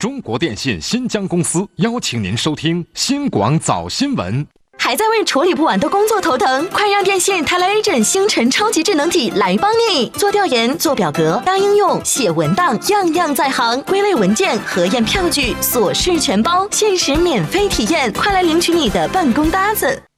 中国电信新疆公司邀请您收听新广早新闻。 还在为处理不完的工作头疼？快让电信泰来 Agent 星辰超级智能体来帮你！做调研、做表格、搭应用、写文档，样样在行；归类文件、核验票据，琐事全包，限时免费体验，快来领取你的办公搭子！